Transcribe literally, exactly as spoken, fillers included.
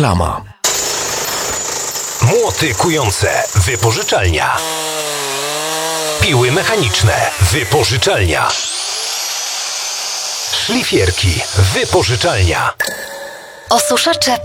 Reklama. Młoty kujące. Wypożyczalnia. Piły mechaniczne. Wypożyczalnia. Szlifierki. Wypożyczalnia. Osuszacze